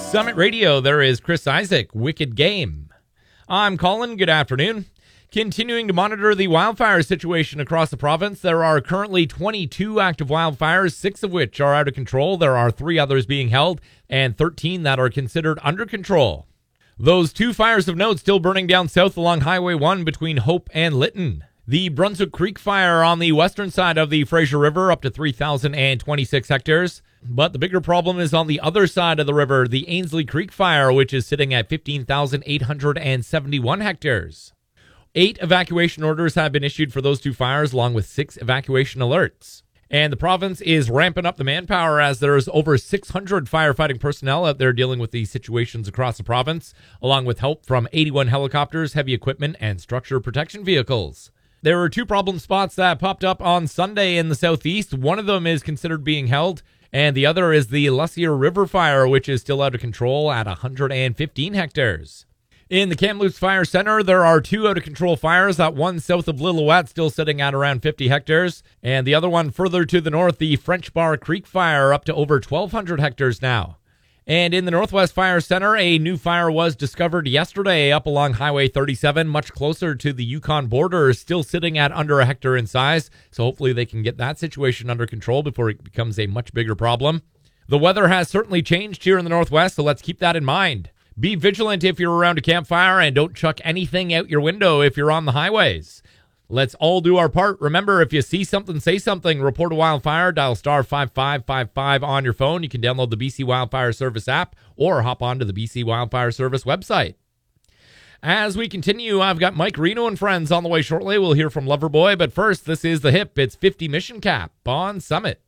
Summit Radio, there is Chris Isaac, Wicked Game. I'm Colin, good afternoon. Continuing to monitor the wildfire situation across the province, there are currently 22 active wildfires, 6 of which are out of control. There are 3 others being held, and 13 that are considered under control. Those 2 fires of note still burning down south along Highway 1 between Hope and Lytton. The Brunswick Creek fire on the western side of the Fraser River, up to 3,026 hectares. But the bigger problem is on the other side of the river, the Ainslie Creek fire, which is sitting at 15,871 hectares. 8 evacuation orders have been issued for those 2 fires, along with 6 evacuation alerts. And the province is ramping up the manpower as there's over 600 firefighting personnel out there dealing with these situations across the province, along with help from 81 helicopters, heavy equipment, and structure protection vehicles. There were 2 problem spots that popped up on Sunday in the southeast. One of them is considered being held, and the other is the Lussier River fire, which is still out of control at 115 hectares. In the Kamloops Fire Center, there are 2 out-of-control fires, that one south of Lillooet still sitting at around 50 hectares, and the other one further to the north, the French Bar Creek fire, up to over 1,200 hectares now. And in the Northwest Fire Center, a new fire was discovered yesterday up along Highway 37, much closer to the Yukon border, still sitting at under a hectare in size, so hopefully they can get that situation under control before it becomes a much bigger problem. The weather has certainly changed here in the Northwest, so let's keep that in mind. Be vigilant if you're around a campfire, and don't chuck anything out your window if you're on the highways. Let's all do our part. Remember, if you see something, say something. Report a wildfire. Dial star 5555 on your phone. You can download the BC Wildfire Service app or hop onto the BC Wildfire Service website. As we continue, I've got Mike Reno and friends on the way shortly. We'll hear from Loverboy, but first, this is The Hip. It's 50 Mission Cap on Summit.